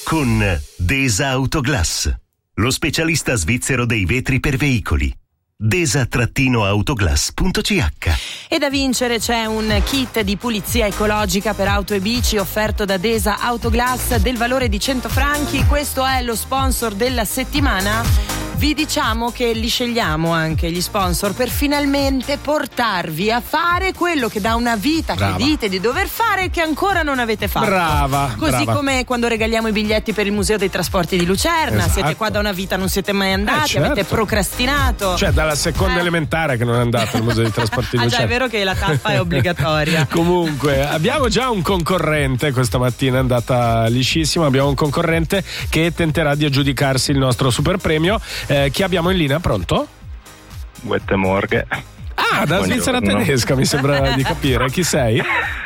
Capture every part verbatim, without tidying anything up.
con Desa Autoglass, lo specialista svizzero dei vetri per veicoli. desa autoglass punto c h. E da vincere c'è un kit di pulizia ecologica per auto e bici offerto da Desa Autoglass del valore di cento franchi. Questo è lo sponsor della settimana. Vi diciamo che li scegliamo anche gli sponsor per finalmente portarvi a fare quello che da una vita Brava. che dite di dover fare e che ancora non avete fatto. Brava. Così brava. come quando regaliamo i biglietti per il Museo dei Trasporti di Lucerna. Esatto. Siete qua da una vita, non siete mai andati, Eh, certo. avete procrastinato. Cioè, dalla seconda Eh. elementare che non è andato al Museo dei Trasporti di Ah già, è Lucerna. vero che la tappa è obbligatoria. Comunque, abbiamo già un concorrente, questa mattina è andata liscissimo, abbiamo un concorrente che tenterà di aggiudicarsi il nostro super premio. Eh, chi abbiamo in linea? Pronto? Guten Morgen. Ah, da Svizzera tedesca, mi sembra di capire. Chi sei?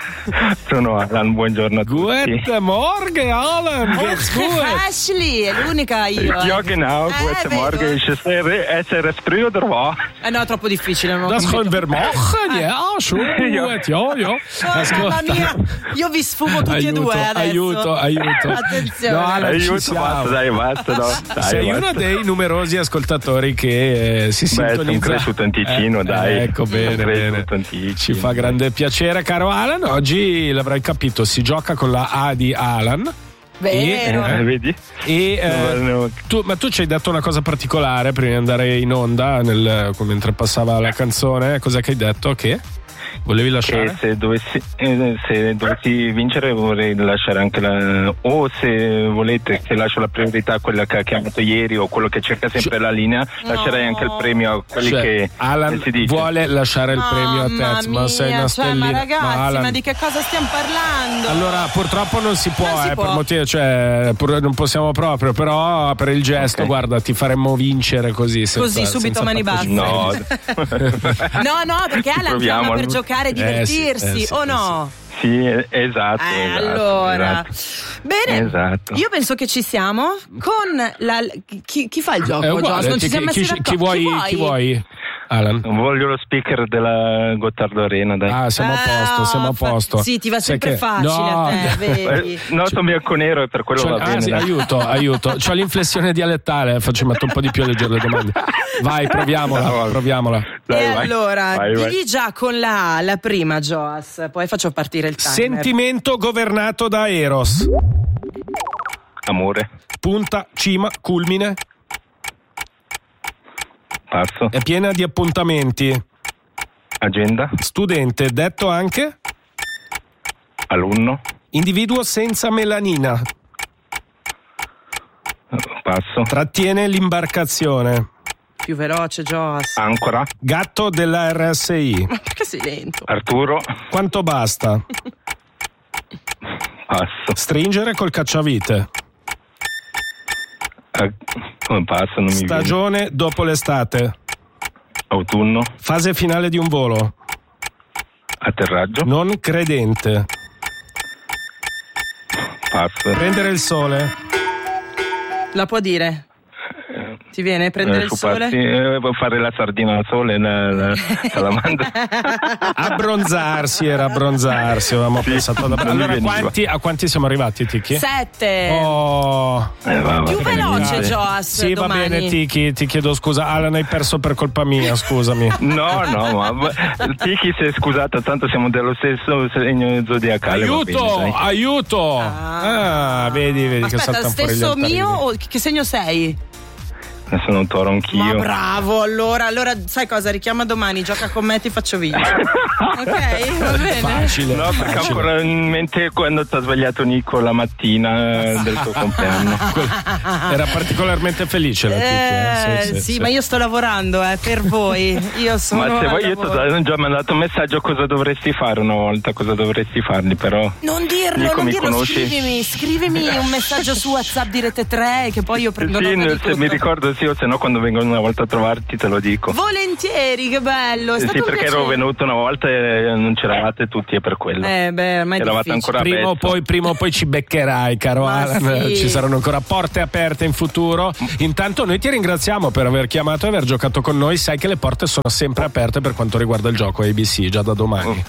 Sono Alan, buongiorno a tutti. Guten Morgen, Alan, geht's gut? Ashley, è l'unica io. Ja, eh. genau, Eh, guten vedo. Morgen. Ist es S R F drei oder was? Eh no, troppo difficile. Non ho Das capito. können wir machen, ja, schon gut, ja, ja. Oh, mamma mia, io vi sfumo tutti aiuto, e due adesso. aiuto, aiuto. Attenzione. No, Alan, ci Aiuto, siamo. basta, dai, basta, no. Dai, Sei basta. uno dei numerosi ascoltatori che eh, si Beh, sono sintonizza. cresciuto in Ticino, Eh, dai. Ecco, Sono bene, bene. cresciuto in Ticino. Ci fa grande piacere, caro Alan. Oggi l'avrai capito, si gioca con la A di Alan. Vero. Eh, vedi? E eh, No, no. tu, ma tu ci hai detto una cosa particolare prima di andare in onda, nel, mentre passava la canzone. Cos'è che hai detto? Che volevi lasciare? Che se dovessi, eh, se dovessi vincere vorrei lasciare anche la, o se volete che lascio la priorità a quella che ha chiamato ieri o quello che cerca sempre la linea, lascerei anche il premio a quelli Cioè, che Alan che si dice. vuole lasciare il premio a Mamma te, ma sei una mia, cioè, stellina. ma ragazzi, ma, Alan- di che cosa stiamo parlando? Allora, purtroppo non si può, Non si eh, può. per motivi, cioè, pur- non possiamo proprio, però per il gesto, Ok. guarda, ti faremmo vincere così. Senza, Così, subito senza mani farci- No, basse. No, no, perché Alan Proviamo. chiama per giocare e Eh, sì, divertirsi, eh, sì, o eh, no? sì, eh, esatto. Eh, esatto, allora, esatto. bene, Esatto. io penso che ci siamo con la. Chi, chi fa il gioco? È uguale, Gios? Non ti- ci siamo chi, messi chi, d'accordo. chi vuoi, chi vuoi, Alan? Voglio lo speaker della Gottardo Arena, dai. Ah, siamo a posto, Ah, siamo a fa- posto. Sì, ti va Sai sempre che- facile no, a te, vedi? Eh, no, sono bianco-nero e per quello C'ho- va ah, bene. sì, dai. aiuto, aiuto. C'ho l'inflessione dialettale, faccio metto un po' di più a leggere le domande. Vai, proviamola, No, proviamola. Dai, e vai. allora, Vai, vai. digli già con la A, la prima, Joas, poi faccio partire il timer. Sentimento governato da Eros. Amore, Punta, cima, culmine. passo. È piena di appuntamenti. Agenda, Studente, detto anche alunno, individuo senza melanina. passo. Trattiene l'imbarcazione. Più veloce, Joas. Ancora, Gatto della R S I. Ma perché sei lento? Arturo, Quanto basta? passo. Stringere col cacciavite. Eh, come passo? Non mi viene. Stagione dopo l'estate. Autunno, Fase finale di un volo. atterraggio, Non credente. passo. Prendere il sole. La può dire? Ti viene a prendere Eh, il su sole? passi, eh, vuoi fare la sardina al sole, la, la salamandra. Abbronzarsi era abbronzarsi. Avevamo Sì, pensato ad abbron- non mi Allora, veniva. quanti, a quanti siamo arrivati, Tiki? Sette. Oh. Eh, va, va Più bene, veloce, dai. Joas. Sì, va domani. bene, Tiki, ti chiedo scusa. Alan, hai perso per colpa mia, scusami. No, no, ma Tiki si è scusata, tanto siamo dello stesso segno zodiacale. va Aiuto, bene, dai. aiuto! Ah. Ah, vedi, vedi Ma che aspetta, saltano fuori gli stesso altarini. mio o che segno sei? Sono un toro anch'io. Ma bravo, allora, allora sai cosa? Richiama domani, gioca con me, ti faccio vincere. Ok, va bene. Facile, No, perché ho facile. ancora in mente quando ti ha svegliato Nico la mattina eh, del tuo compleanno. Era particolarmente felice la Tiki. Eh, Eh, sì, sì, sì, sì. ma io sto lavorando eh, per voi. Io sono Ma se al vuoi io ti lavoro. ho già mandato un messaggio cosa dovresti fare una volta, cosa dovresti farli, però Non dirlo, Nico, non mi dirlo, conosci? scrivimi, scrivimi un messaggio su WhatsApp di Rete tre che poi io prendo sì, nota di se tutto. mi ricordo sì, o se no quando vengo una volta a trovarti te lo dico. Volentieri, che bello, è stato Sì, un perché piacere. ero venuto una volta e non c'eravate tutti e per quello. Eh beh, ormai è Eravate difficile. ancora a Prima o, pezzo. poi, prima o poi ci beccherai, caro Ma Alan. sì. Ci saranno ancora porte aperte in futuro. Intanto noi ti ringraziamo per aver chiamato e aver giocato con noi. Sai che le porte sono sempre aperte per quanto riguarda il gioco A B C già da domani.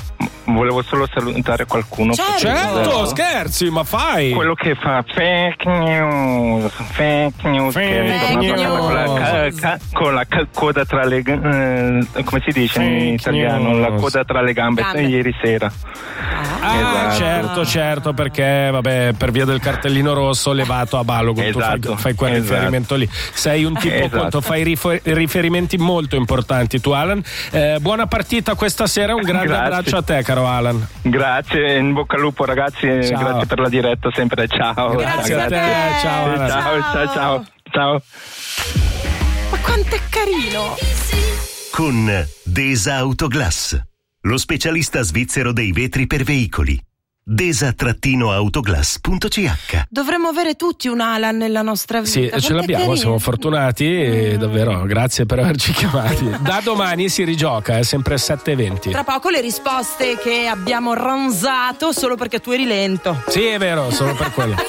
volevo solo salutare qualcuno. Certo. Certo, scherzi, ma fai. Quello che fa fake news, fake news, Fake che è tornato news. con la, ca- ca- con la ca- coda tra le gambe, eh, come si dice in Fake italiano, news. la coda tra le gambe, Gambe. ieri sera. Ah, Esatto. certo, certo, perché vabbè, per via del cartellino rosso levato a Balogun, Esatto, tu fai, fai quel esatto. riferimento lì. Sei un tipo Esatto. conto, fai rifo- riferimenti molto importanti tu, Alan. Eh, buona partita questa sera, un grande Grazie. abbraccio a te, caro Alan. Grazie, in bocca al lupo ragazzi, e Ciao. grazie per la diretta sempre, ciao. Grazie a te. Ciao, Alan. Ciao, ciao, ciao, ciao. Ma quanto è carino! Con Desa Autoglass, lo specialista svizzero dei vetri per veicoli. desa-autoglass punto c h. Dovremmo avere tutti un Alan nella nostra vita. Sì, Quanto ce è l'abbiamo, carino. siamo fortunati e davvero grazie per averci chiamati. Da domani si rigioca, è sempre sette e venti. Tra poco le risposte che abbiamo ronzato solo perché tu eri lento. Sì, è vero, solo per quello.